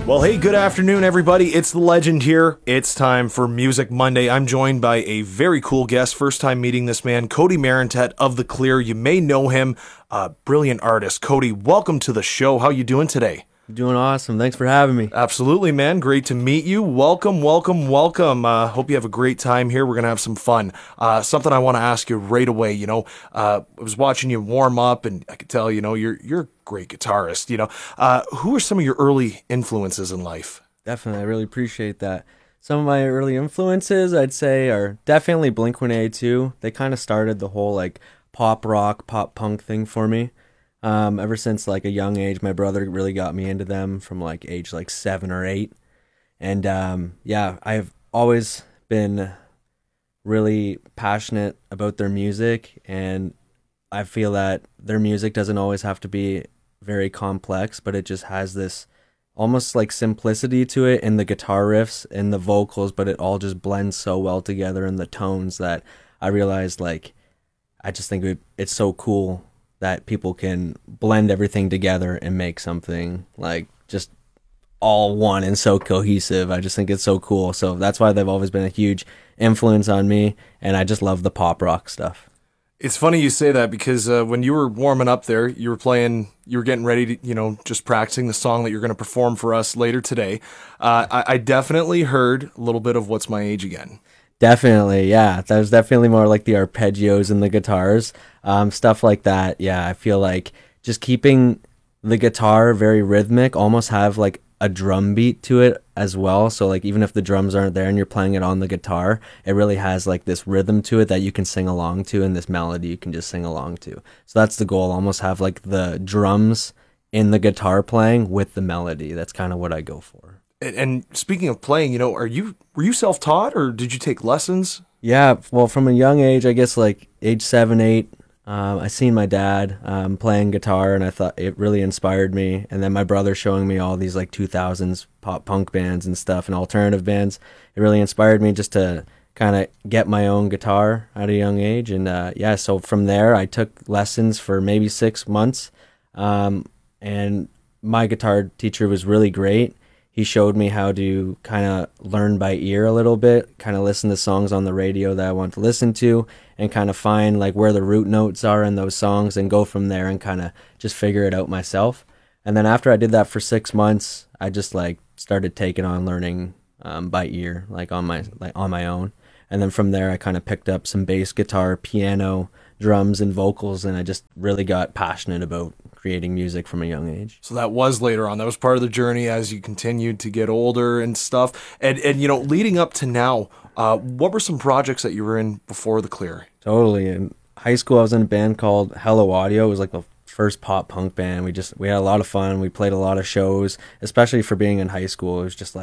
Well, hey, good afternoon, everybody. It's the legend here. It's time for Music Monday. I'm joined by a very cool guest. First time meeting this man, Cody Marentet of The Clear. You may know him, a brilliant artist. Cody, welcome to the show. How you doing today? Doing awesome. Thanks for having me. Absolutely, man. Great to meet you. Welcome. Hope you have a great time here. We're going to have some fun. Something I want to ask you right away. I was watching you warm up, and I could tell, you're a great guitarist. Who are some of your early influences in life? Definitely. I really appreciate that. Some of my early influences, I'd say, are definitely Blink-182. They kind of started the whole, pop rock, pop punk thing for me. Ever since a young age, my brother really got me into them from age 7 or 8. And I've always been really passionate about their music, and I feel that their music doesn't always have to be very complex, but it just has this almost simplicity to it in the guitar riffs and the vocals, but it all just blends so well together in the tones that I realized I just think it's so cool that people can blend everything together and make something just all one and so cohesive. I just think it's so cool. So that's why they've always been a huge influence on me, and I just love the pop rock stuff. It's funny you say that because when you were warming up there, you were getting ready to, just practicing the song that you're going to perform for us later today. I definitely heard a little bit of What's My Age Again. Definitely, yeah. That was definitely more like the arpeggios and the guitars, stuff like that. Yeah, I feel just keeping the guitar very rhythmic, almost have a drum beat to it as well. So even if the drums aren't there and you're playing it on the guitar, it really has this rhythm to it that you can sing along to, and this melody you can just sing along to. So that's the goal, almost have the drums in the guitar playing with the melody. That's kind of what I go for. And speaking of playing, were you self-taught or did you take lessons? Yeah, well, from a young age, I guess age 7, 8, I seen my dad playing guitar, and I thought it really inspired me. And then my brother showing me all these 2000s pop punk bands and stuff and alternative bands. It really inspired me just to kind of get my own guitar at a young age. And so from there, I took lessons for maybe 6 months. And my guitar teacher was really great. He showed me how to kind of learn by ear a little bit, kind of listen to songs on the radio that I want to listen to, and kind of find where the root notes are in those songs and go from there and kind of just figure it out myself. And then after I did that for 6 months, I just started taking on learning by ear, on my own. And then from there, I kind of picked up some bass guitar, piano, drums, and vocals, and I just really got passionate about creating music from a young age. So that was later on. That was part of the journey as you continued to get older and stuff. And leading up to now, what were some projects that you were in before The Clear? Totally. In high school, I was in a band called Hello Audio. It was the first pop punk band. We had a lot of fun. We played a lot of shows, especially for being in high school. It was just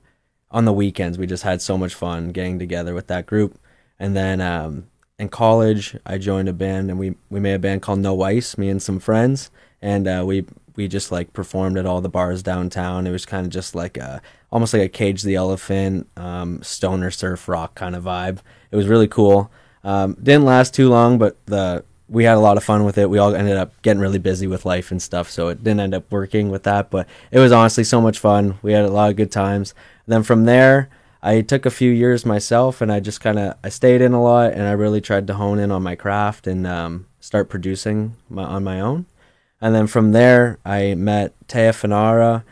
on the weekends, we just had so much fun getting together with that group. And then in college, I joined a band, and we made a band called No Ice, me and some friends. And we just performed at all the bars downtown. It was kind of just almost like a Cage the Elephant, stoner surf rock kind of vibe. It was really cool. Didn't last too long, but we had a lot of fun with it. We all ended up getting really busy with life and stuff, so it didn't end up working with that. But it was honestly so much fun. We had a lot of good times. And then from there, I took a few years myself, and I just I stayed in a lot, and I really tried to hone in on my craft and start producing on my own. And then from there, I met Taya Fanara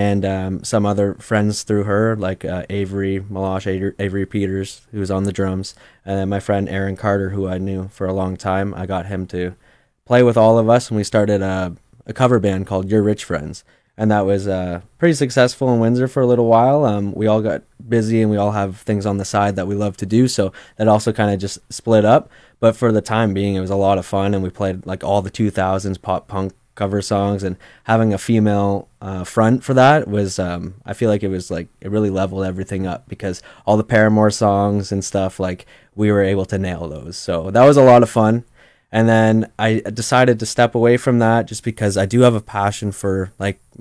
and some other friends through her, Avery Malash, Avery Peters, who was on the drums. And then my friend Aaron Carter, who I knew for a long time. I got him to play with all of us, and we started a cover band called Your Rich Friends. And that was pretty successful in Windsor for a little while. We all got busy, and we all have things on the side that we love to do, so that also kind of just split up. But for the time being, it was a lot of fun, and we played all the 2000s pop punk cover songs, and having a female front for that was I feel it was it really leveled everything up, because all the Paramore songs and stuff, we were able to nail those. So that was a lot of fun. And then I decided to step away from that, just because I do have a passion for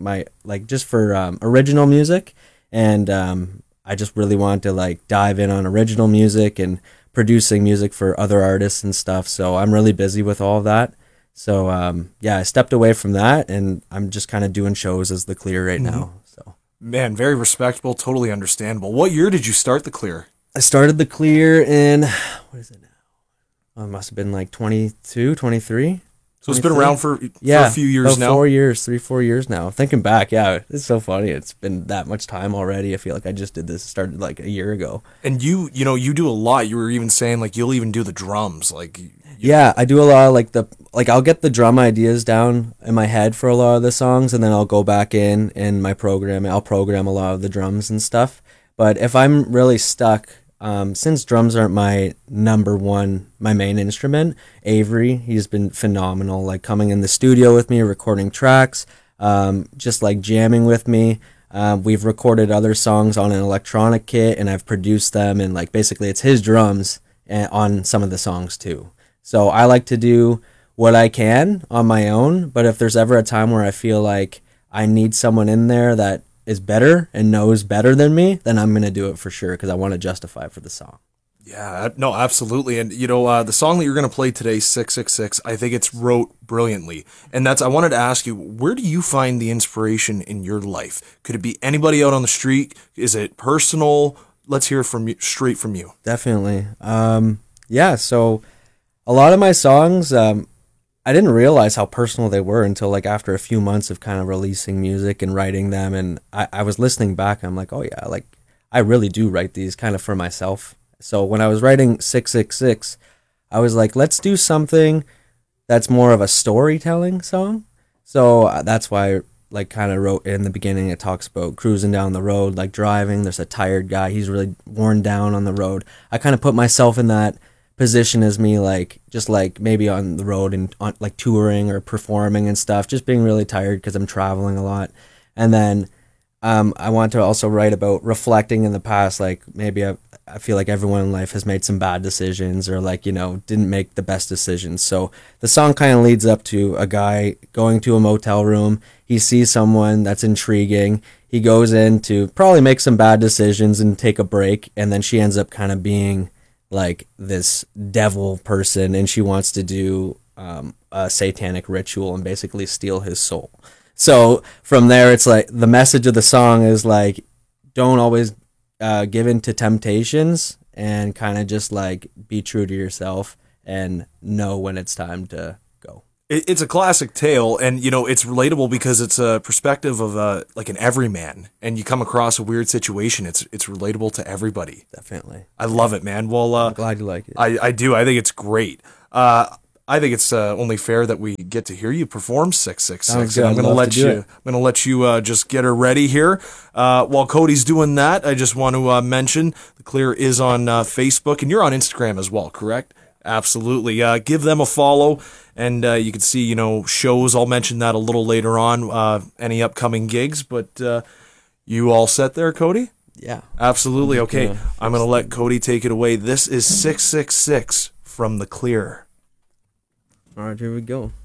original music, and I just really wanted to dive in on original music and producing music for other artists and stuff. So I'm really busy with all of that. So, I stepped away from that, and I'm just kind of doing shows as The Clear right now. So Man, very respectable, totally understandable. What year did you start the Clear? I started the Clear in, what is it now? Oh, it must have been like 22, 23. So it's been around for Yeah, a few years about now. 4 years, 3-4 years now. Thinking back, yeah, it's so funny. It's been that much time already. I feel like I just did this, started like a year ago. And you know, you do a lot. You were even saying like you'll even do the drums. Like, Yeah, I do a lot of like I'll get the drum ideas down in my head for a lot of the songs, and then I'll go back in my program. I'll program a lot of the drums and stuff. But if I'm really stuck, since drums aren't my my main instrument, Avery, he's been phenomenal. Like coming in the studio with me, recording tracks, just like jamming with me. We've recorded other songs on an electronic kit, and I've produced them, and like basically it's his drums on some of the songs too. So I like to do what I can on my own, but if there's ever a time where I feel like I need someone in there that is better and knows better than me, then I'm going to do it for sure because I want to justify it for the song. yeah, no, absolutely. And you know, the song that you're going to play today, 666, I think it's wrote brilliantly. And I wanted to ask you, where do you find the inspiration in your life? Could it be anybody out on the street? Is it personal? Let's hear from you, straight from you. Definitely. Yeah, so a lot of my songs, I didn't realize how personal they were until like after a few months of kind of releasing music and writing them. And I was listening back and I'm like, oh yeah, like I really do write these kind of for myself. So when I was writing 666, I was like, let's do something that's more of a storytelling song. So that's why I like kind of wrote in the beginning, it talks about cruising down the road, like driving. There's a tired guy. He's really worn down on the road. I kind of put myself in that position as me, like just like maybe on the road and on like touring or performing and stuff, just being really tired because I'm traveling a lot. And then I want to also write about reflecting in the past, like maybe I feel like everyone in life has made some bad decisions or like, you know, didn't make the best decisions. So the song kind of leads up to a guy going to a motel room. He sees someone that's intriguing. He goes in to probably make some bad decisions and take a break. And then she ends up kind of being like this devil person, and she wants to do a satanic ritual and basically steal his soul. So from there, it's like the message of the song is like, don't always give in to temptations and kind of just like be true to yourself and know when it's time to go. It's a classic tale, and you know it's relatable because it's a perspective of like an everyman, and you come across a weird situation. It's relatable to everybody. Definitely. I love it, man. Well, I'm glad you like it. I do. I think it's great. I think it's only fair that we get to hear you perform 666. And I'm going to let you just get her ready here. While Cody's doing that, I just want to mention the Clear is on Facebook, and you're on Instagram as well, correct? Absolutely. Give them a follow, and you can see, you know, shows. I'll mention that a little later on, any upcoming gigs. But you all set there, Cody? Yeah. Absolutely. Okay, I'm going to let Cody take it away. This is 666 from the Clear. All right, here we go.